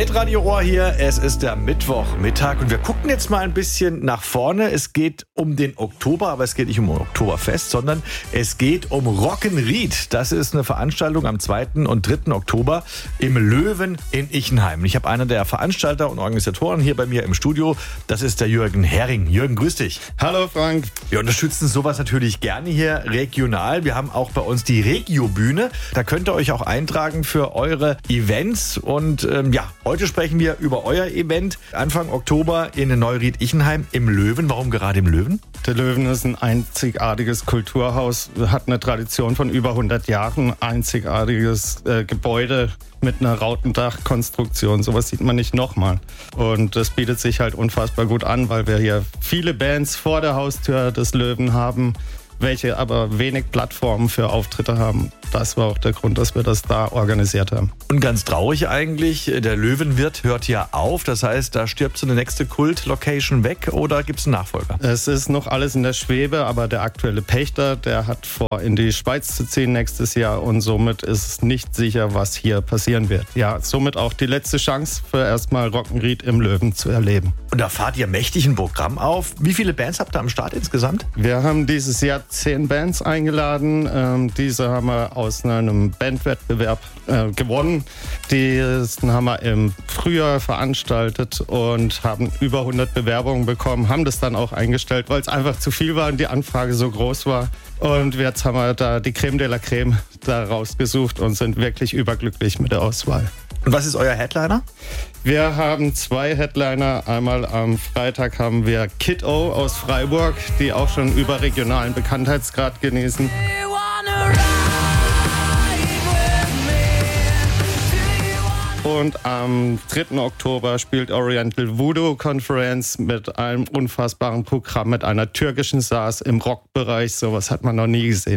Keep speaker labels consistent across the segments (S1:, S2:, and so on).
S1: Hitradio Ohr hier, es ist der Mittwochmittag und wir gucken jetzt mal ein bisschen nach vorne. Es geht um den Oktober, aber es geht nicht um Oktoberfest, sondern es geht um Rock'n Ried. Das ist eine Veranstaltung am 2. und 3. Oktober im Löwen in Ichenheim. Ich habe einen der Veranstalter und Organisatoren hier bei mir im Studio. Das ist der Jürgen Hering. Jürgen, grüß dich.
S2: Hallo Frank.
S1: Wir unterstützen sowas natürlich gerne hier regional. Wir haben auch bei uns die Regiobühne. Da könnt ihr euch auch eintragen für eure Events und heute sprechen wir über euer Event Anfang Oktober in Neuried-Ichenheim im Löwen. Warum gerade im Löwen?
S2: Der Löwen ist ein einzigartiges Kulturhaus, hat eine Tradition von über 100 Jahren, einzigartiges Gebäude mit einer Rautendachkonstruktion. Sowas sieht man nicht nochmal. Und das bietet sich halt unfassbar gut an, weil wir hier viele Bands vor der Haustür des Löwen haben, welche aber wenig Plattformen für Auftritte haben. Das war auch der Grund, dass wir das da organisiert haben.
S1: Und ganz traurig eigentlich, der Löwenwirt hört ja auf. Das heißt, da stirbt so eine nächste Kult-Location weg oder gibt es einen Nachfolger?
S2: Es ist noch alles in der Schwebe, aber der aktuelle Pächter, der hat vor, in die Schweiz zu ziehen nächstes Jahr und somit ist es nicht sicher, was hier passieren wird. Ja, somit auch die letzte Chance für erstmal Rock'n Ried im Löwen zu erleben.
S1: Und da fahrt ihr mächtig ein Programm auf. Wie viele Bands habt ihr am Start insgesamt?
S2: Wir haben dieses Jahr 10 Bands eingeladen. Diese haben wir aus einem Bandwettbewerb gewonnen. Diesen haben wir im Frühjahr veranstaltet und haben über 100 Bewerbungen bekommen, haben das dann auch eingestellt, weil es einfach zu viel war und die Anfrage so groß war. Und jetzt haben wir da die Creme de la Creme da rausgesucht und sind wirklich überglücklich mit der Auswahl.
S1: Und was ist euer Headliner?
S2: Wir haben 2 Headliner. Einmal am Freitag haben wir Kid O aus Freiburg, die auch schon überregionalen Bekanntheitsgrad genießen. Und am 3. Oktober spielt Oriental Voodoo Conference mit einem unfassbaren Programm, mit einer türkischen Saz im Rockbereich. Sowas hat man noch nie gesehen.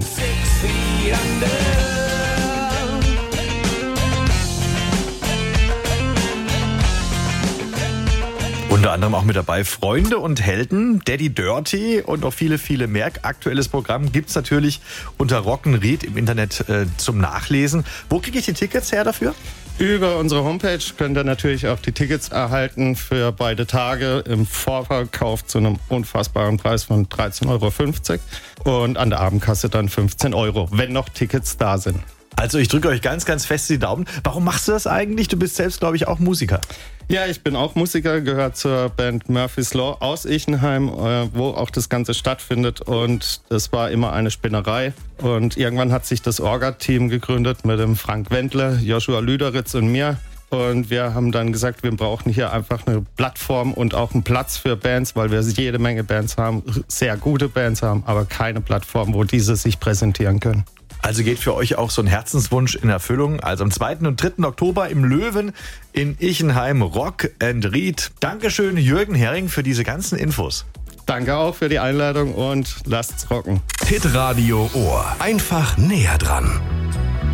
S1: Unter anderem auch mit dabei Freunde und Helden, Daddy Dirty und noch viele, viele mehr. Aktuelles Programm gibt es natürlich unter Rock'n Ried im Internet zum Nachlesen. Wo kriege ich die Tickets her dafür?
S2: Über unsere Homepage könnt ihr natürlich auch die Tickets erhalten für beide Tage im Vorverkauf zu einem unfassbaren Preis von 13,50 € und an der Abendkasse dann 15 €, wenn noch Tickets da sind.
S1: Also ich drücke euch ganz, ganz fest die Daumen. Warum machst du das eigentlich? Du bist selbst, glaube ich, auch Musiker.
S2: Ja, ich bin auch Musiker, gehört zur Band Murphy's Law aus Ichenheim, wo auch das Ganze stattfindet. Und das war immer eine Spinnerei. Und irgendwann hat sich das Orga-Team gegründet mit dem Frank Wendler, Joshua Lüderitz und mir. Und wir haben dann gesagt, wir brauchen hier einfach eine Plattform und auch einen Platz für Bands, weil wir jede Menge Bands haben, sehr gute Bands haben, aber keine Plattform, wo diese sich präsentieren können.
S1: Also geht für euch auch so ein Herzenswunsch in Erfüllung. Also am 2. und 3. Oktober im Löwen in Ichenheim Rock'n Ried. Dankeschön, Jürgen Hering, für diese ganzen Infos.
S2: Danke auch für die Einladung und lasst's rocken.
S3: Hitradio Ohr. Einfach näher dran.